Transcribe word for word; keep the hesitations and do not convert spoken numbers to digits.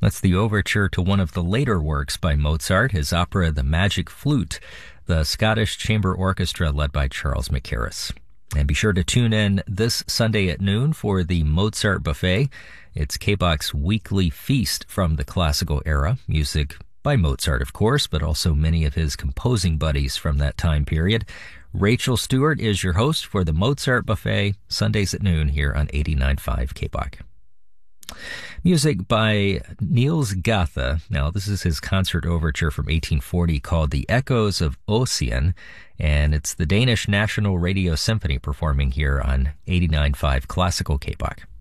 That's the overture to one of the later works by Mozart, his opera The Magic Flute, the Scottish Chamber Orchestra led by Charles Mackerras. And be sure to tune in this Sunday at noon for the Mozart Buffet. It's K B O C's weekly feast from the classical era. Music by Mozart, of course, but also many of his composing buddies from that time period. Rachel Stewart is your host for the Mozart Buffet, Sundays at noon here on eighty-nine point five K B O C. Music by Niels Gotha. Now, this is his concert overture from eighteen forty called The Echoes of Ossian, and it's the Danish National Radio Symphony performing here on eighty-nine point five Classical K B O C.